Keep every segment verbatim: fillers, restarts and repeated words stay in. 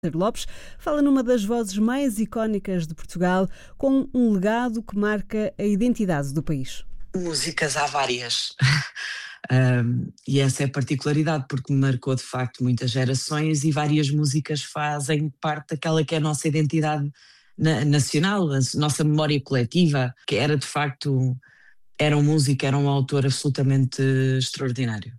Lopes fala numa das vozes mais icónicas de Portugal, com um legado que marca a identidade do país. Músicas há várias. Um, e essa é a particularidade, porque me marcou de facto muitas gerações e várias músicas fazem parte daquela que é a nossa identidade na- nacional, a nossa memória coletiva, que era de facto, era um músico, era um autor absolutamente extraordinário.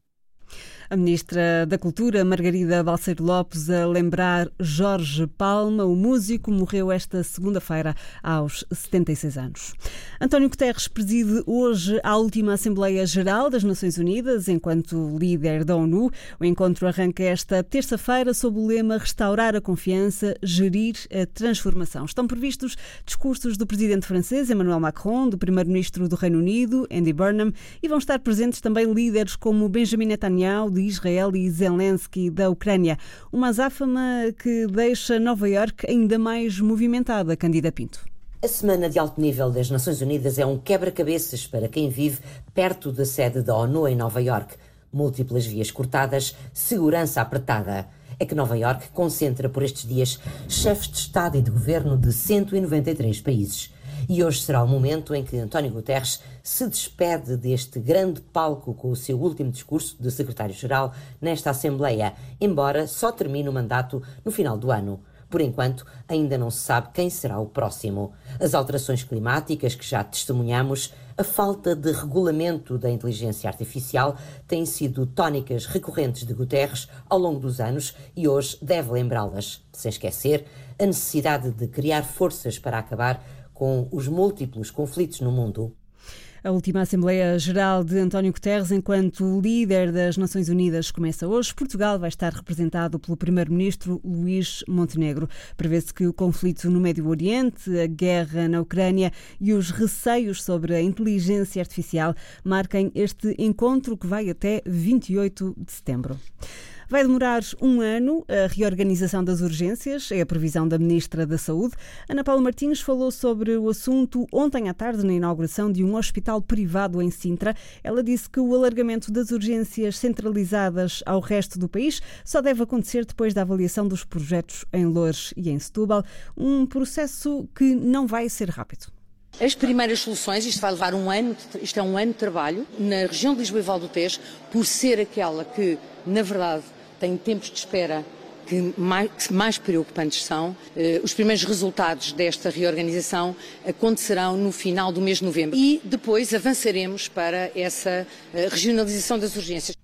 A Ministra da Cultura, Margarida Balseiro Lopes, a lembrar Jorge Palma, o músico, morreu esta segunda-feira aos setenta e seis anos. António Guterres preside hoje a última Assembleia Geral das Nações Unidas, enquanto líder da ONU. O encontro arranca esta terça-feira sob o lema Restaurar a confiança, gerir a transformação. Estão previstos discursos do presidente francês, Emmanuel Macron, do primeiro-ministro do Reino Unido, Andy Burnham, e vão estar presentes também líderes como Benjamin Netanyahu, de Israel, e Zelensky, da Ucrânia. Uma azáfama que deixa Nova Iorque ainda mais movimentada. Cândida Pinto. A Semana de Alto Nível das Nações Unidas é um quebra-cabeças para quem vive perto da sede da ONU em Nova Iorque. Múltiplas vias cortadas, segurança apertada. É que Nova Iorque concentra por estes dias chefes de Estado e de Governo de cento e noventa e três países. E hoje será o momento em que António Guterres se despede deste grande palco com o seu último discurso de secretário-geral nesta Assembleia, embora só termine o mandato no final do ano. Por enquanto, ainda não se sabe quem será o próximo. As alterações climáticas que já testemunhamos, a falta de regulamento da inteligência artificial têm sido tónicas recorrentes de Guterres ao longo dos anos e hoje deve lembrá-las. Sem esquecer a necessidade de criar forças para acabar com os múltiplos conflitos no mundo. A última Assembleia Geral de António Guterres, enquanto líder das Nações Unidas, começa hoje. Portugal vai estar representado pelo primeiro-ministro Luís Montenegro. Prevê-se que o conflito no Médio Oriente, a guerra na Ucrânia e os receios sobre a inteligência artificial marquem este encontro que vai até vinte e oito de setembro. Vai demorar um ano a reorganização das urgências, é a previsão da Ministra da Saúde. Ana Paula Martins falou sobre o assunto ontem à tarde na inauguração de um hospital privado em Sintra. Ela disse que o alargamento das urgências centralizadas ao resto do país só deve acontecer depois da avaliação dos projetos em Loures e em Setúbal, um processo que não vai ser rápido. As primeiras soluções, isto vai levar um ano, isto é um ano de trabalho, na região de Lisboa e Val do Tejo, por ser aquela que, na verdade, tem tempos de espera que mais, que mais preocupantes são. Eh, os primeiros resultados desta reorganização acontecerão no final do mês de novembro e depois avançaremos para essa eh, regionalização das urgências.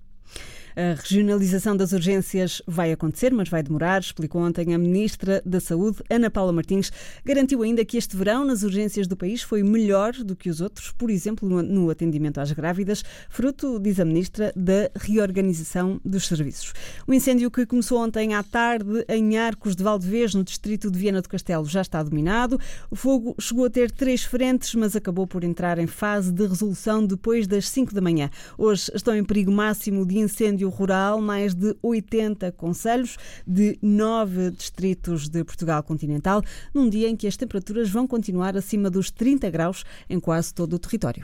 A regionalização das urgências vai acontecer, mas vai demorar, explicou ontem a Ministra da Saúde, Ana Paula Martins. Garantiu ainda que este verão nas urgências do país foi melhor do que os outros, por exemplo, no atendimento às grávidas, fruto, diz a Ministra, da reorganização dos serviços. O incêndio que começou ontem à tarde em Arcos de Valdevez, no distrito de Viana do Castelo, já está dominado. O fogo chegou a ter três frentes, mas acabou por entrar em fase de resolução depois das cinco da manhã. Hoje estão em perigo máximo de incêndio rural mais de oitenta concelhos de nove distritos de Portugal continental, num dia em que as temperaturas vão continuar acima dos trinta graus em quase todo o território.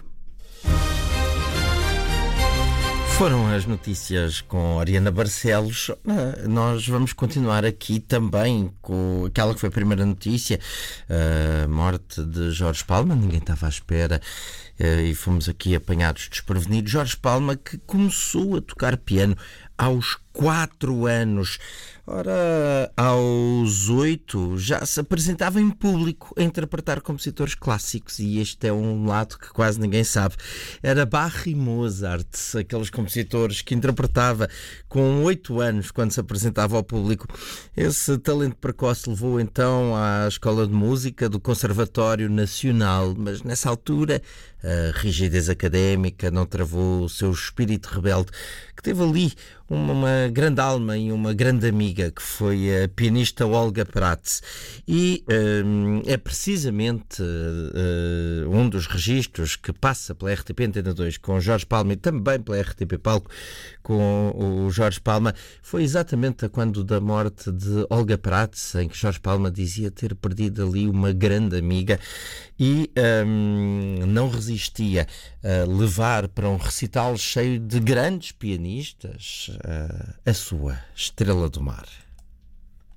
Foram as notícias com Ariana Barcelos. Nós vamos continuar aqui também com aquela que foi a primeira notícia, a morte de Jorge Palma. Ninguém estava à espera e fomos aqui apanhados desprevenidos. Jorge Palma, que começou a tocar piano aos quatro anos. Ora, aos oito já se apresentava em público a interpretar compositores clássicos, e este é um lado que quase ninguém sabe. Era Bach e Mozart, aqueles compositores que interpretava com oito anos quando se apresentava ao público. Esse talento precoce levou então à Escola de Música do Conservatório Nacional, mas nessa altura a rigidez académica não travou o seu espírito rebelde, que teve ali uma, uma grande alma e uma grande amiga, que foi a pianista Olga Prats. E um, é precisamente uh, um dos registros que passa pela R T P Antena dois com Jorge Palma e também pela R T P Palco com o Jorge Palma. Foi exatamente a quando da morte de Olga Prats, em que Jorge Palma dizia ter perdido ali uma grande amiga e um, não resistia a levar para um recital cheio de grandes pianistas uh, a sua Estrela do Mar.